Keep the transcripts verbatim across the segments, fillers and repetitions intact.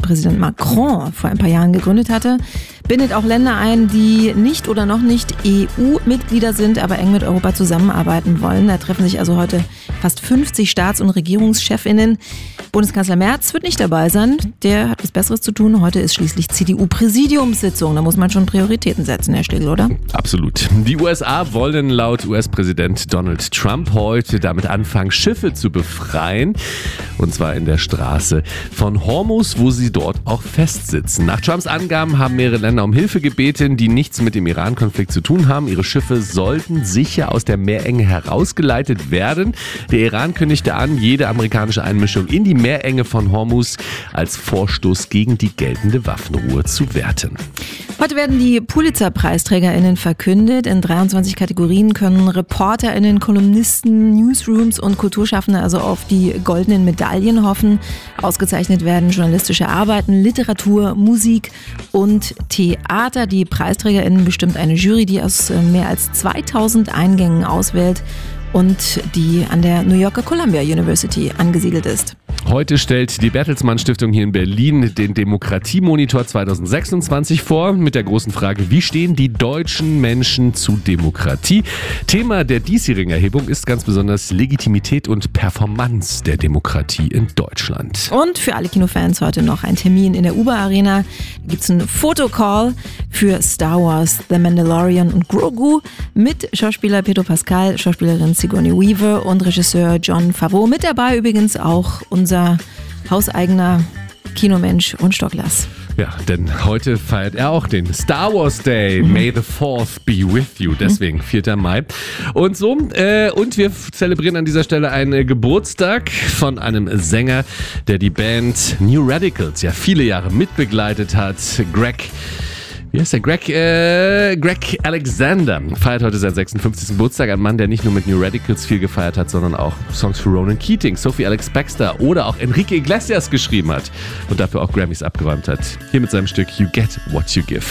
Präsident Macron vor ein paar Jahren gegründet hatte. Bindet auch Länder ein, die nicht oder noch nicht E U-Mitglieder sind, aber eng mit Europa zusammenarbeiten wollen. Da treffen sich also heute fast fünfzig Staats- und Regierungschefinnen. Bundeskanzler Merz wird nicht dabei sein. Der hat was Besseres zu tun. Heute ist schließlich C D U-Präsidiumssitzung. Da muss man schon Prioritäten setzen, Herr Stegl, oder? Absolut. Die U S A wollen laut U S-Präsident Donald Trump heute damit anfangen, Schiffe zu befreien. Und zwar in der Straße von Hormuz, wo sie dort auch festsitzen. Nach Trumps Angaben haben mehrere Länder um Hilfe gebeten, die nichts mit dem Iran-Konflikt zu tun haben. Ihre Schiffe sollten sicher aus der Meerenge herausgeleitet werden. Der Iran kündigte an, jede amerikanische Einmischung in die Meerenge von Hormuz als Vorstoß gegen die geltende Waffenruhe zu werten. Heute werden die Pulitzer-PreisträgerInnen verkündet. In dreiundzwanzig Kategorien können ReporterInnen, Kolumnisten, Newsrooms und Kulturschaffende also auf die goldenen Medaillen hoffen. Ausgezeichnet werden journalistische Arbeiten, Literatur, Musik und Theater. Die PreisträgerInnen bestimmt eine Jury, die aus mehr als zweitausend Eingängen auswählt und die an der New Yorker Columbia University angesiedelt ist. Heute stellt die Bertelsmann Stiftung hier in Berlin den Demokratiemonitor zweitausendsechsundzwanzig vor mit der großen Frage, wie stehen die deutschen Menschen zu Demokratie? Thema der diesjährigen Erhebung ist ganz besonders Legitimität und Performance der Demokratie in Deutschland. Und für alle Kinofans heute noch ein Termin in der Uber Arena. Da gibt es einen Fotocall für Star Wars, The Mandalorian und Grogu mit Schauspieler Pedro Pascal, Schauspielerin Sigourney Weaver und Regisseur Jon Favreau. Mit dabei übrigens auch unser hauseigener Kinomensch und Stocklas. Ja, denn heute feiert er auch den Star Wars Day. Mhm. May the fourth be with you. Deswegen vierter Mai. Und so, äh, und wir zelebrieren an dieser Stelle einen Geburtstag von einem Sänger, der die Band New Radicals ja viele Jahre mitbegleitet hat. Greg Wie heißt der? Greg, äh, Greg Alexander feiert heute seinen sechsundfünfzigsten Geburtstag. Ein Mann, der nicht nur mit New Radicals viel gefeiert hat, sondern auch Songs für Ronan Keating, Sophie Alex Baxter oder auch Enrique Iglesias geschrieben hat und dafür auch Grammys abgeräumt hat. Hier mit seinem Stück You Get What You Give.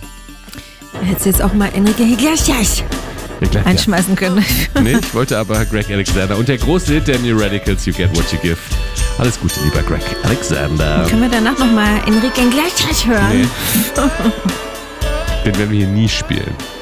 Hättest du jetzt auch mal Enrique Iglesias Iglesias einschmeißen können. Nee, ich wollte aber Greg Alexander und der große Hit der New Radicals, You Get What You Give. Alles Gute, lieber Greg Alexander. Können wir danach nochmal Enrique Iglesias hören? Nee. Den werden wir hier nie spielen.